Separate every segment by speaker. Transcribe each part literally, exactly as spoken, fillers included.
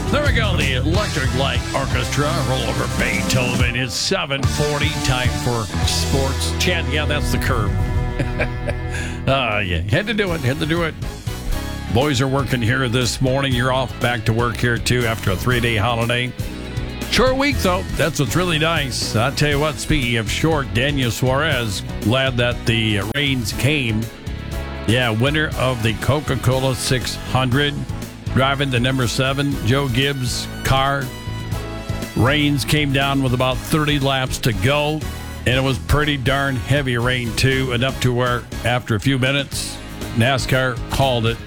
Speaker 1: There we go, the Electric Light Orchestra, roll over Beethoven. It's seven forty, time for sports. Chad, yeah, that's the curb. uh, yeah, had to do it, had to do it. Boys are working here this morning. You're off back to work here, too, after a three-day holiday. Short week, though. That's what's really nice. I'll tell you what, speaking of short, Daniel Suarez, glad that the rains came. Yeah, winner of the Coca-Cola six hundred. Driving the number seven, Joe Gibbs car. Rains came down with about thirty laps to go, and it was pretty darn heavy rain, too, enough to where after a few minutes, NASCAR called it,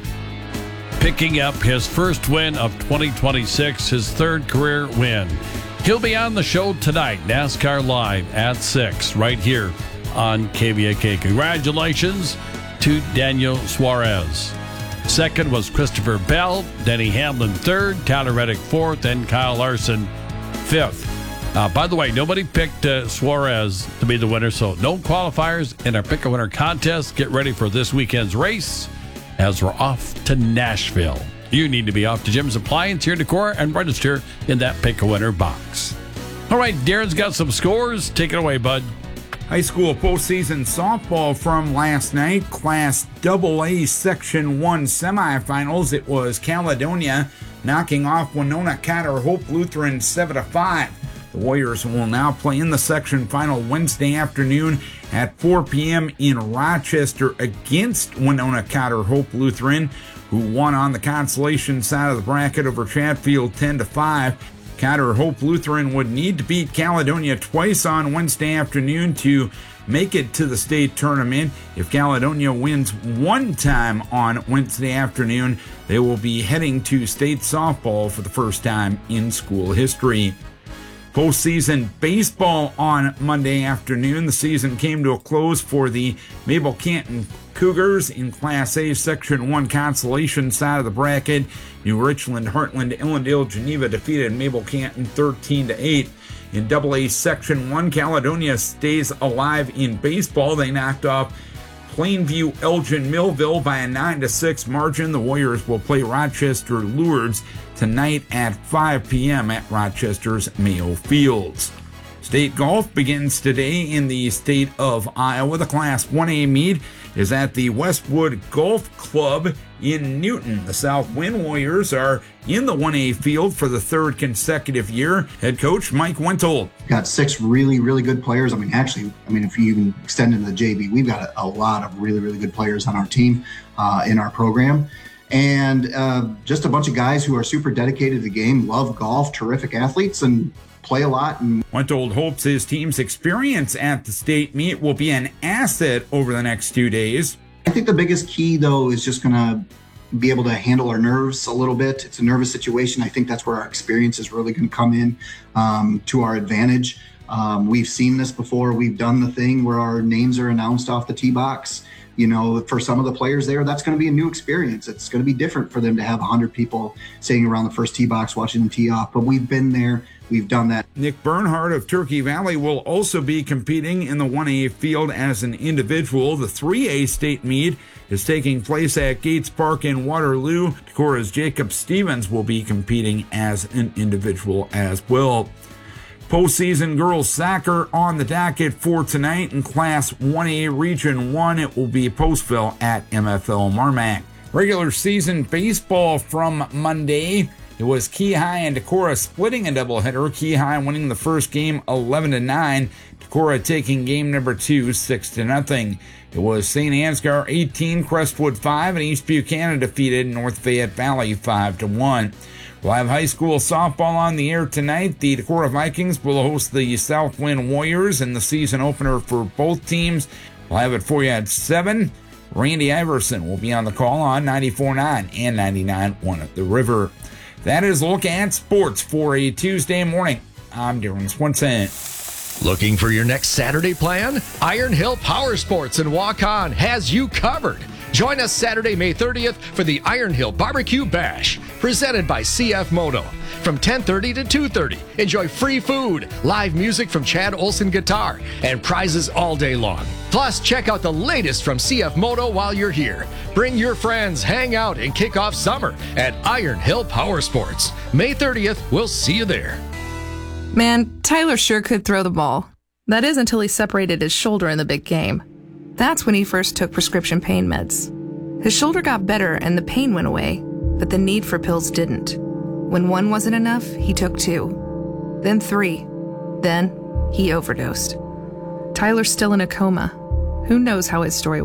Speaker 1: picking up his first win of twenty twenty-six, his third career win. He'll be on the show tonight, NASCAR Live at six, right here on K V A K. Congratulations to Daniel Suarez. Second was Christopher Bell, Denny Hamlin third, Tyler Reddick fourth, and Kyle Larson fifth. Uh, by the way, nobody picked uh, Suarez to be the winner, so no qualifiers in our Pick a Winner contest. Get ready for this weekend's race as we're off to Nashville. You need to be off to Jim's Appliance here in Decorah and register in that Pick a Winner box. All right, Darren's got some scores. Take it away, bud.
Speaker 2: High school postseason softball from last night. Class double A Section one semifinals. It was Caledonia knocking off Winona Cotter Hope Lutheran seven to five. The Warriors will now play in the section final Wednesday afternoon at four p.m. in Rochester against Winona Cotter Hope Lutheran, who won on the consolation side of the bracket over Chatfield ten to five. Cotter Hope Lutheran would need to beat Caledonia twice on Wednesday afternoon to make it to the state tournament. If Caledonia wins one time on Wednesday afternoon, they will be heading to state softball for the first time in school history. Postseason baseball on Monday afternoon. The season came to a close for the Mabel Canton Cougars in Class A Section one consolation side of the bracket. New Richland, Heartland, Illendale, Geneva defeated Mabel Canton thirteen to eight. In Double A Section one, Caledonia stays alive in baseball. They knocked off Plainview Elgin Millville by a nine to six margin. The Warriors will play Rochester Lourdes tonight at five p.m. at Rochester's Mayo Fields. State golf begins today in the state of Iowa. The Class one A meet is at the Westwood Golf Club in Newton. The Southwind Warriors are in the one A field for the third consecutive year. Head coach Mike Wentold.
Speaker 3: Got six really, really good players. I mean, actually, I mean, if you even extend into the J V, we've got a, a lot of really, really good players on our team, uh, in our program. And uh, just a bunch of guys who are super dedicated to the game, love golf, terrific athletes, and play a lot. And
Speaker 2: Wentold hopes his team's experience at the state meet will be an asset over the next two days.
Speaker 3: I think the biggest key, though, is just going to be able to handle our nerves a little bit. It's a nervous situation. I think that's where our experience is really going to come in um, to our advantage. Um, we've seen this before. We've done the thing where our names are announced off the tee box. You know, for some of the players there, that's going to be a new experience. It's going to be different for them to have one hundred people sitting around the first tee box watching them tee off. But we've been there. We've done that.
Speaker 2: Nick Bernhardt of Turkey Valley will also be competing in the one A field as an individual. The three A state meet is taking place at Gates Park in Waterloo. Decorah's Jacob Stevens will be competing as an individual as well. Postseason girls soccer on the docket for tonight in Class one A Region one. It will be Postville at M F L Marmac. Regular season baseball from Monday. It was Key High and Decorah splitting a doubleheader. Key High winning the first game eleven to nine. Decorah taking game number two six to nothing. It was Saint Ansgar eighteen, Crestwood five, and East Buchanan defeated North Fayette Valley five to one. We'll have high school softball on the air tonight. The Decorah Vikings will host the Southwind Warriors in the season opener for both teams. We'll have it for you at seven. Randy Iverson will be on the call on ninety-four point nine and ninety-nine point one at the River. That is a look at sports for a Tuesday morning. I'm Darren Swenson.
Speaker 4: Looking for your next Saturday plan? Iron Hill Power Sports in Waukon has you covered. Join us Saturday, May thirtieth for the Iron Hill Barbecue Bash. presented by C F Moto. From ten thirty to two thirty, enjoy free food, live music from Chad Olson Guitar, and prizes all day long. Plus, check out the latest from C F Moto while you're here. Bring your friends, hang out, and kick off summer at Iron Hill Power Sports. May thirtieth, we'll see you there.
Speaker 5: Man, Tyler sure could throw the ball. That is until he separated his shoulder in the big game. That's when he first took prescription pain meds. His shoulder got better and the pain went away, but the need for pills didn't. When one wasn't enough, he took two. Then three. Then he overdosed. Tyler's still in a coma. Who knows how his story